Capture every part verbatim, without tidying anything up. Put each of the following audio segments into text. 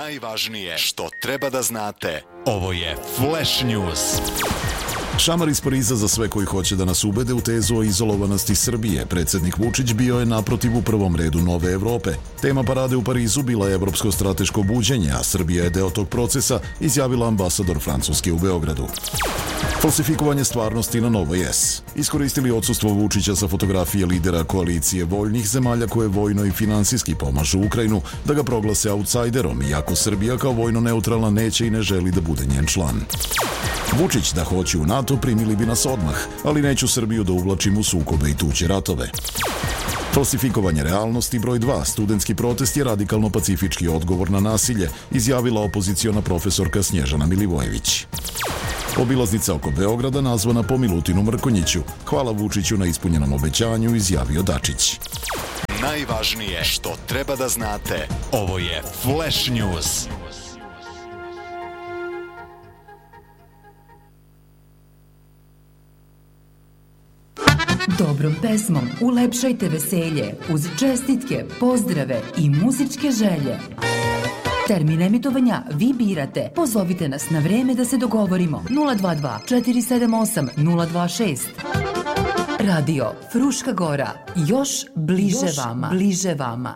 Najvažnije što treba da znate. Ovo je Flash News. Šamar iz Pariza za sve koji hoće da nas ubede u tezu o izolovanosti Srbije. Predsjednik Vučić bio je naprotiv u prvom redu nove Evrope. Tema parade u Parizu bila je evropsko strateško buđenje, a Srbija je deo tog procesa, izjavila ambasador Francuske u Beogradu. Falsifikovanje stvarnosti na Novoj S. Iskoristili odsustvo Vučića sa fotografije lidera koalicije voljnih zemalja koje vojno i finansijski pomažu Ukrajinu da ga proglase outsiderom, iako Srbija kao vojno neutralna neće i ne želi da bude njen član. Vučić da hoće u NATO primili bi nas odmah, ali neću Srbiju da uvlačim u sukobe i tuđe ratove. Falsifikovanje realnosti broj dva. Studentski protest je radikalno pacifički odgovor na nasilje, izjavila opoziciona profesorka Snježana Milivojević. Obilaznica oko Beograda nazvana po Milutinu Mrkonjiću. Hvala Vučiću na ispunjenom obećanju, izjavio Dačić. Najvažnije što treba da znate. Ovo je Flash News. Dobrom pesmom ulepšajte veselje uz čestitke, pozdrave i muzičke želje. Termin emitovanja vi birate. Pozovite nas na vreme da se dogovorimo. nula dva dva četiri sedam osam nula dva šest. Radio Fruška Gora. Još bliže Još vama. Bliže vama.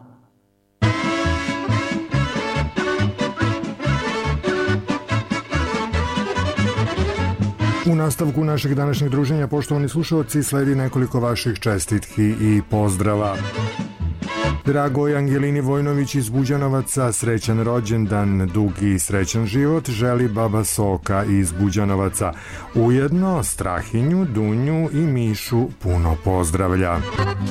U nastavku našeg današnjeg druženja, poštovani slušalci, sledi nekoliko vaših čestitki i pozdrava. Dragoj Angelini Vojnović iz Buđanovaca, srećan rođendan, dugi i srećan život, želi baba Soka iz Buđanovaca. Ujedno Strahinju, Dunju i Mišu puno pozdravlja.